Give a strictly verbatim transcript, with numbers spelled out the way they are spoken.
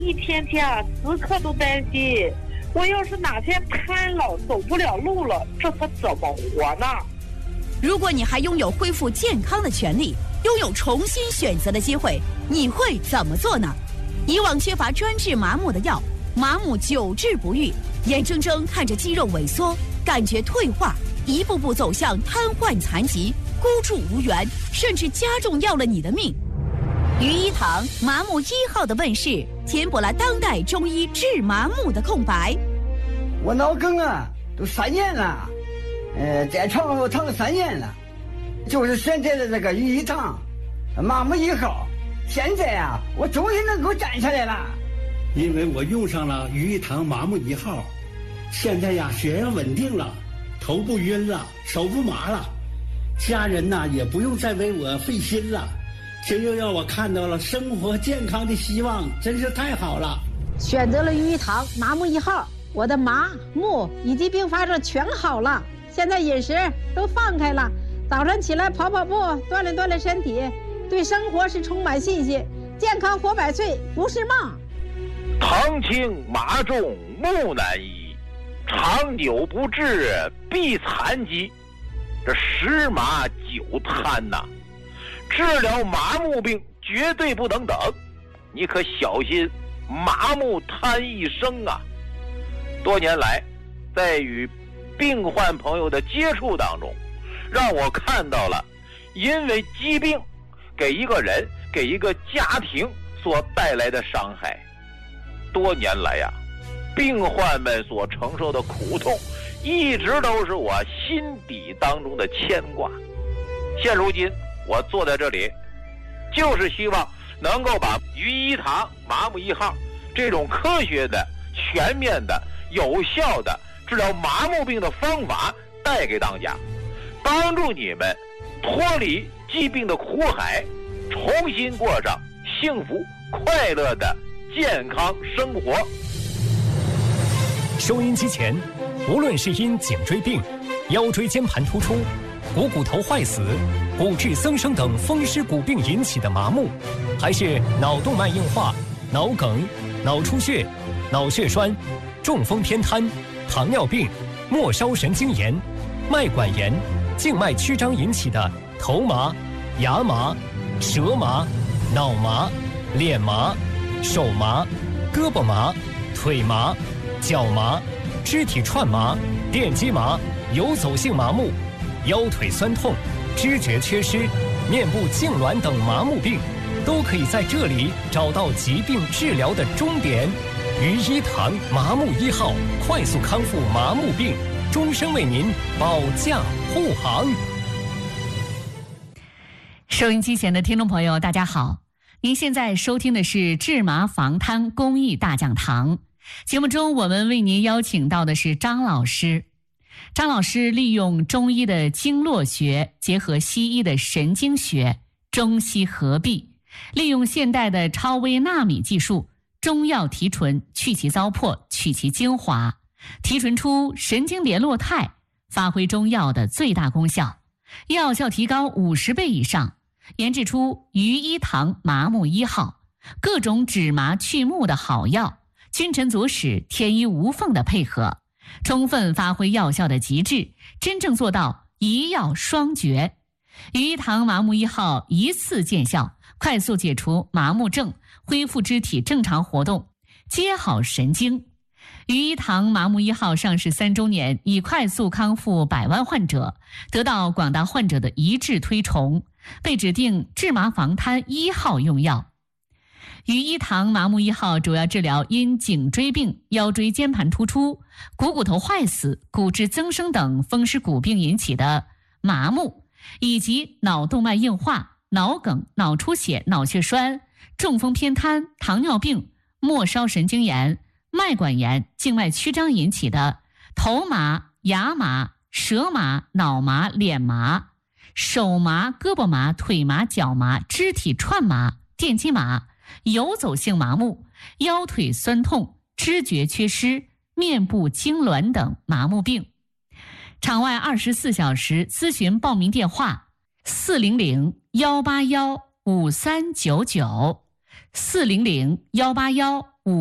一天天啊，时刻都担心，我要是哪天瘫了，走不了路了，这可怎么活呢？ 如果你还拥有恢复健康的权利，拥有重新选择的机会，你会怎么做呢？以往缺乏专治麻木的药，麻木久治不愈，眼睁睁看着肌肉萎缩，感觉退化，一步步走向瘫痪残疾，孤注无援，甚至加重要了你的命。于一堂麻木一号的问世，填补了当代中医治麻木的空白。 我脑梗啊，都三年了，呃，在床上躺了三年了，就是选择了这个于一堂麻木一号。现在啊，我终于能够站起来了。 因为我用上了于一堂麻木一号，现在呀，血压稳定了，头不晕了，手不麻了，家人呐也不用再为我费心了。这又让我看到了生活健康的希望，真是太好了。 选择了于一堂麻木一号，我的麻木以及并发症全好了。现在饮食都放开了，早上起来跑跑步，锻炼锻炼身体，对生活是充满信心，健康活百岁不是梦。 疼轻麻重木难医，长久不治必残疾。这十麻九瘫呐、啊，治疗麻木病绝对不能等，你可小心麻木瘫一生啊！多年来，在与病患朋友的接触当中，让我看到了因为疾病给一个人、给一个家庭所带来的伤害。多年来呀、啊，病患们所承受的苦痛，一直都是我心底当中的牵挂。现如今，我坐在这里，就是希望能够把于一堂麻木一号这种科学的、全面的、有效的治疗麻木病的方法带给大家，帮助你们脱离疾病的苦海，重新过上幸福快乐的健康生活。 收音机前，无论是因颈椎病、腰椎间盘突出、股骨头坏死、骨质增生等风湿骨病引起的麻木，还是脑动脉硬化、脑梗、脑出血、脑血栓、中风偏瘫、糖尿病、末梢神经炎、脉管炎、静脉曲张引起的头麻、牙麻、舌麻、脑麻、脸麻、手麻、胳膊麻、腿麻、脚麻、肢体串麻、电击麻、游走性麻木、腰腿酸痛、知觉缺失、面部痉挛等麻木病，都可以在这里找到疾病治疗的终点。于一堂麻木一号，快速康复麻木病，终身为您保驾护航。 收音机前的听众朋友，大家好，您现在收听的是治麻防瘫公益大讲堂。节目中，我们为您邀请到的是张老师。张老师利用中医的经络学，结合西医的神经学，中西合璧，利用现代的超微纳米技术，中药提纯，去其糟粕，取其精华，提纯出神经联络肽，发挥中药的最大功效，药效提高五十倍以上，研制出于一堂麻木一号，各种止麻去目的好药，君臣佐使，天衣无缝的配合，充分发挥药效的极致，真正做到一药双绝。于一堂麻木一号一次见效，快速解除麻木症，恢复肢体正常活动，接好神经。于一堂麻木一号上市三周年，已快速康复百万患者，得到广大患者的一致推崇，被指定治麻防瘫一号用药。于一堂麻木一号主要治疗因颈椎病、腰椎间盘突出、股骨头坏死、骨质增生等风湿骨病引起的麻木，以及脑动脉硬化、脑梗、脑出血、脑血栓、中风偏瘫、糖尿病、末梢神经炎、脉管炎、静脉曲张引起的头麻、牙麻、舌麻、脑麻、脸麻、手麻、胳膊麻、腿麻、脚麻、肢体串麻、电击麻、游走性麻木、腰腿酸痛、知觉缺失、面部痉挛等麻木病。场外二十四小时咨询报名电话：四零零幺八幺五三九九，四零零幺八幺